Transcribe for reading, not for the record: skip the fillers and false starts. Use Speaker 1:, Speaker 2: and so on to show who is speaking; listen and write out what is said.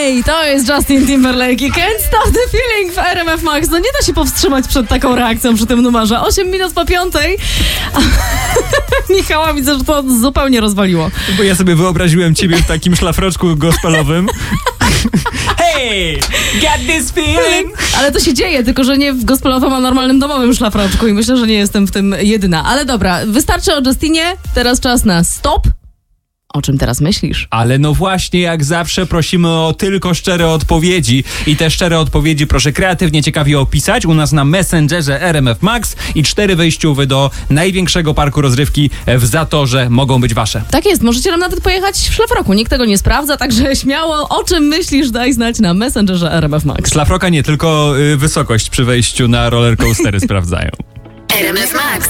Speaker 1: Hej, to jest Justin Timberlake i Can't Stop the Feeling w RMF Max. No nie da się powstrzymać przed taką reakcją przy tym numerze. 8 minut po 5. Michała widzę, że to zupełnie rozwaliło.
Speaker 2: Bo ja sobie wyobraziłem ciebie w takim szlafroczku gospelowym. Hey, got this feeling.
Speaker 1: Ale to się dzieje, tylko że nie w gospelowym, a normalnym domowym szlafroczku i myślę, że nie jestem w tym jedyna. Ale dobra, wystarczy o Justinie, teraz czas na stop. O czym teraz myślisz?
Speaker 2: Ale no właśnie, jak zawsze prosimy o tylko szczere odpowiedzi. I te szczere odpowiedzi proszę kreatywnie, ciekawie opisać u nas na Messengerze RMF Max i 4 wejściówy do największego parku rozrywki w Zatorze mogą być wasze.
Speaker 1: Tak jest, możecie nam nawet pojechać w szlafroku. Nikt tego nie sprawdza, także śmiało o czym myślisz daj znać na Messengerze RMF Max.
Speaker 2: Szlafroka nie, tylko wysokość przy wejściu na rollercoastery sprawdzają.
Speaker 3: RMF Max.